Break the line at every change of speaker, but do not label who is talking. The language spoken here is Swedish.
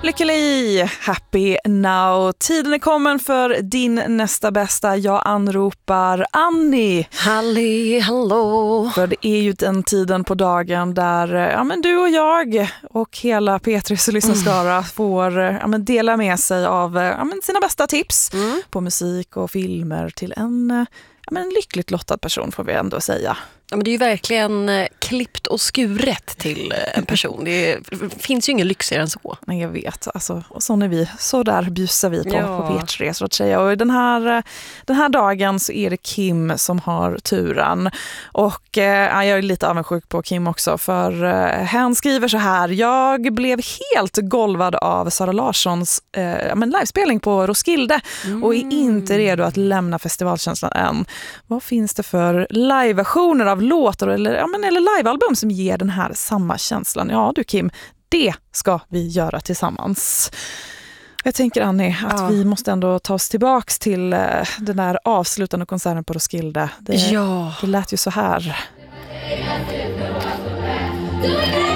Lycklig, happy now. Tiden är kommen för din nästa bästa. Jag anropar Annie.
Halli, hallå.
För det är ju den tiden på dagen där men du och jag och hela P3s lyssnarskara får dela med sig av sina bästa tips på musik och filmer till en lyckligt lottad person, får vi ändå säga.
Ja, men det är ju verkligen klippt och skuret till en person. Det finns ju ingen lyxigare än så.
Nej, jag vet. Alltså, och så är vi. Så där bjussar vi på P3, så att säga. Och den här dagen så är det Kim som har turen. Och jag är lite avundsjuk på Kim också. För han skriver så här: jag blev helt golvad av Sara Larssons livespelning på Roskilde. Och är inte redo att lämna festivalkänslan än. Vad finns det för live-versioner av låtar eller livealbum som ger den här samma känslan? Ja du Kim, det ska vi göra tillsammans. Jag tänker Annie att vi måste ändå ta oss tillbaks till den där avslutande konserten på Roskilde. Det lät ju så här.